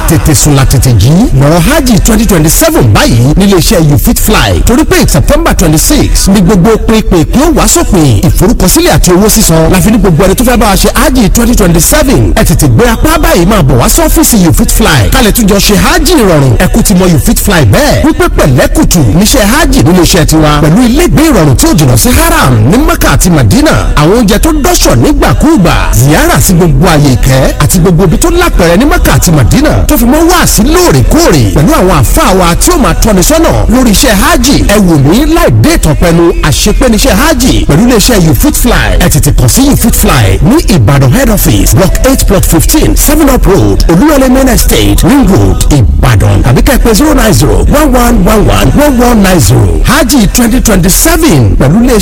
tètè sùn la tètè jí lọ́rọ̀ hajj 2027 báyìí nílé iṣẹ́ you fit fly torí pé September 26 ní gbogbo pínpín kí ó wá sópin ìforúkọsílẹ̀ àti owó sísan láfi ní gbogbo ẹni tó fẹ́ bá wa ṣe hajj 2027 ẹ tètè gbé apá báyìí máa bọ̀ wá sí ọ́fíìsì you fit fly kálẹ̀ tún jọ ṣe hajj ìrọ̀rùn ẹ̀kú ti mọ you fit fly bẹ́ẹ̀ wípé pẹ̀lẹ́kùtù níṣẹ́ hajj nílé iṣẹ́ tiwa pẹ̀lú ilé ìgbé ìrọ̀rùn tí ó jìnnà sí haram ní Mecca àti Madina àwọn oúnjẹ tó dọ́ṣọ̀ nígbàkúùgbà ziyara sí gbogbo àyè ìkẹ́ àti gbogbo ibi tó lápẹ̀rẹ̀ ní Mecca àti Madina tó fi mọ́ wá sí lóòrèkóòrè pẹ̀lú àwọn àfáà wa tí ó máa tọ́ni sọ́nà lórí iṣẹ́ hajj ẹ wò mí láì dé ìtàn pẹ̀lú àṣepé níṣẹ́ hajj pẹ̀lú iléeṣẹ́ you fit fly ẹ tètè kàn sí you fit fly ní Ìbàdàn head office block 8 plot 15 7 up road Olúyọ̀lé main estate ring road Ìbàdàn tàbí kẹ́pẹ́ 09011111190 hajj 2027 pẹ̀lú iléeṣẹ́